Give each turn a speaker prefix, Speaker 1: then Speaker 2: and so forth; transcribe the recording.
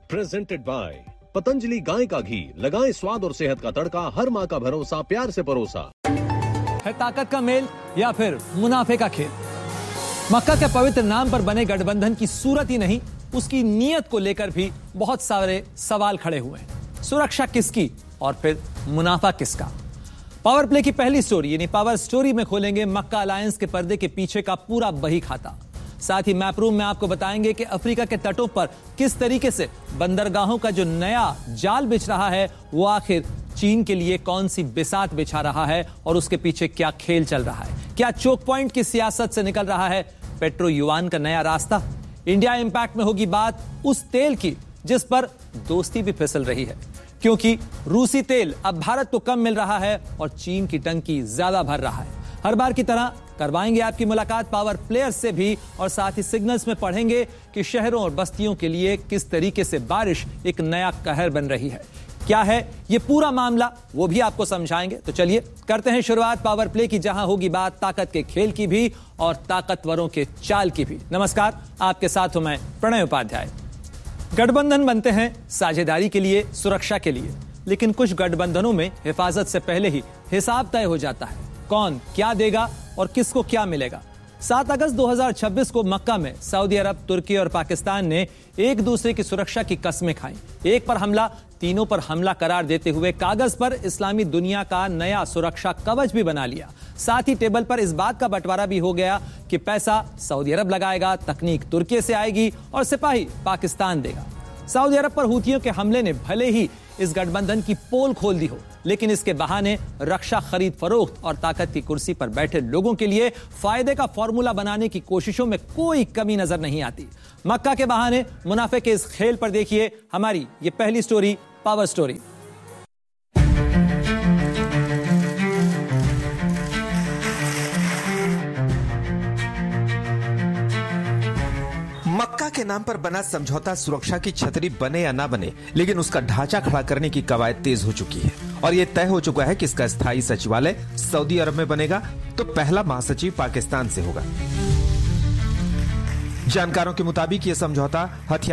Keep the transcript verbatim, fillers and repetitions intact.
Speaker 1: Presented by Patanjali गाय का घी, लगाएं स्वाद और सेहत का तड़का, हर माँ का भरोसा, प्यार से परोसा।
Speaker 2: है ताकत का मेल या फिर मुनाफे का खेल? मक्का के पवित्र नाम पर बने गठबंधन की सूरत ही नहीं, उसकी नीयत को लेकर भी बहुत सारे सवाल खड़े हुए हैं। सुरक्षा किसकी और फिर मुनाफा किसका? पावर प्ले की पहली स्टोरी यानी पावर स्टोरी में खोलेंगे मक्का अलायंस के पर्दे के पीछे का पूरा बही खाता। साथ ही मैप रूम में आपको बताएंगे कि अफ्रीका के तटों पर किस तरीके से बंदरगाहों का जो नया जाल बिछ रहा है वो आखिर चीन के लिए कौन सी बिसात बिछा रहा है और उसके पीछे क्या खेल चल रहा है। क्या चोक पॉइंट की सियासत से निकल रहा है पेट्रो युआन का नया रास्ता? इंडिया इंपैक्ट में होगी बात उस तेल की जिस पर दोस्ती भी फिसल रही है, क्योंकि रूसी तेल अब भारत को कम मिल रहा है और चीन की टंकी ज्यादा भर रहा है। हर बार की तरह करवाएंगे आपकी मुलाकात पावर प्लेयर्स से भी और साथ ही सिग्नल्स में पढ़ेंगे कि शहरों और बस्तियों के लिए किस तरीके से बारिश एक नया कहर बन रही है। क्या है ये पूरा मामला वो भी आपको समझाएंगे। तो चलिए करते हैं शुरुआत पावर प्ले की, जहां होगी बात ताकत के खेल की भी और ताकतवरों के चाल की भी। नमस्कार, आपके साथ हूं मैं प्रणय उपाध्याय। गठबंधन बनते हैं साझेदारी के लिए, सुरक्षा के लिए, लेकिन कुछ गठबंधनों में हिफाजत से पहले ही हिसाब तय हो जाता है, कौन क्या देगा और किसको क्या मिलेगा। सात अगस्त दो हज़ार छब्बीस को मक्का में सऊदी अरब, तुर्की और पाकिस्तान ने एक दूसरे की सुरक्षा की कस्में खाई। एक पर हमला, तीनों पर हमला करार देते हुए कागज पर इस्लामी दुनिया का नया सुरक्षा कवच भी बना लिया। साथ ही टेबल पर इस बात का बंटवारा भी हो गया कि पैसा सऊदी अरब लगाएगा, तकनीक तुर्की से आएगी और सिपाही पाकिस्तान देगा। सऊदी अरब पर हूथियों के हमले ने भले ही इस गठबंधन की पोल खोल दी हो, लेकिन इसके बहाने रक्षा खरीद फरोख्त और ताकत की कुर्सी पर बैठे लोगों के लिए फायदे का फॉर्मूला बनाने की कोशिशों में कोई कमी नजर नहीं आती। मक्का के बहाने मुनाफे के इस खेल पर देखिए हमारी ये पहली स्टोरी, पावर स्टोरी।
Speaker 3: मक्का के नाम पर बना समझौता सुरक्षा की छतरी बने या ना बने, लेकिन उसका ढांचा खड़ा करने की कवायद तेज हो चुकी है और यह तय हो चुका है कि इसका स्थायी सचिवालय सऊदी अरब में बनेगा तो पहला महासचिव पाकिस्तान से होगा। जानकारों के मुताबिक यह समझौता हथियार